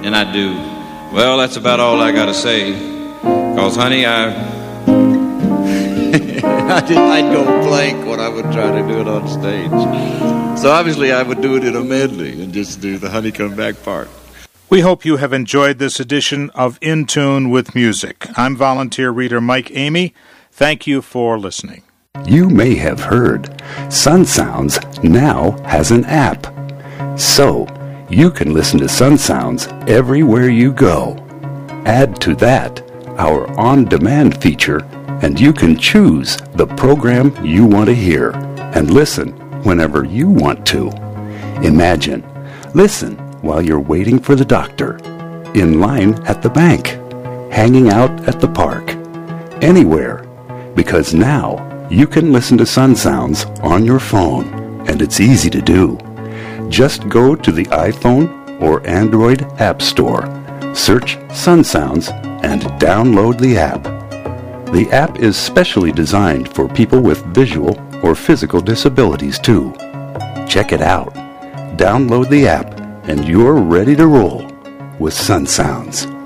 and I do. Well, that's about all I gotta say. 'Cause, honey, I'd go blank when I would try to do it on stage. So obviously I would do it in a medley and just do the Honey Come Back part. We hope you have enjoyed this edition of In Tune with Music. I'm volunteer reader Mike Amy. Thank you for listening. You may have heard Sun Sounds now has an app. So, you can listen to Sun Sounds everywhere you go. Add to that our on-demand feature, and you can choose the program you want to hear and listen whenever you want to. Imagine, listen while you're waiting for the doctor, in line at the bank, hanging out at the park, anywhere, because now you can listen to Sun Sounds on your phone, and it's easy to do. Just go to the iPhone or Android App Store, search Sun Sounds, and download the app. The app is specially designed for people with visual or physical disabilities too. Check it out. Download the app, and you're ready to roll with Sun Sounds.